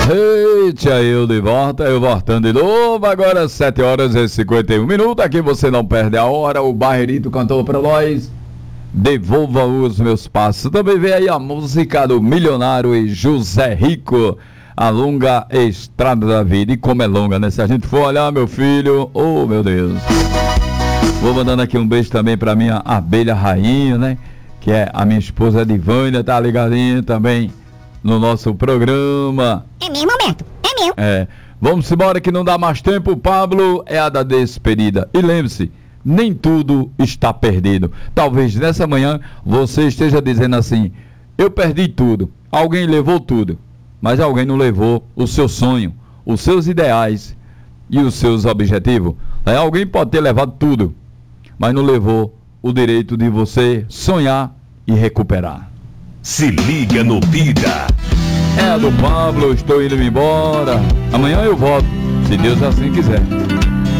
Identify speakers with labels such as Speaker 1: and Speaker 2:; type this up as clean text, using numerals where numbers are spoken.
Speaker 1: Eita, eu de volta, eu voltando de novo. Agora 7 horas e 51 minutos. Aqui você não perde a hora. O Barreirito cantou pra nós. Devolva os meus passos. Também vem aí a música do Milionário e José Rico. A longa estrada da vida. E como é longa, né? Se a gente for olhar, meu filho, oh meu Deus. Vou mandando aqui um beijo também pra minha abelha rainha, né? Que é a minha esposa Divânia, tá ligadinha também no nosso programa.
Speaker 2: É mesmo, Alberto? É mesmo.
Speaker 1: Vamos embora que não dá mais tempo. Pablo, é a da despedida. E lembre-se, nem tudo está perdido. Talvez nessa manhã você esteja dizendo assim: eu perdi tudo, alguém levou tudo, mas alguém não levou o seu sonho, os seus ideais e os seus objetivos. Alguém pode ter levado tudo, mas não levou o direito de você sonhar e recuperar.
Speaker 3: Se liga no Bida.
Speaker 1: É a do Pablo, estou indo embora. Amanhã eu volto, se Deus assim quiser.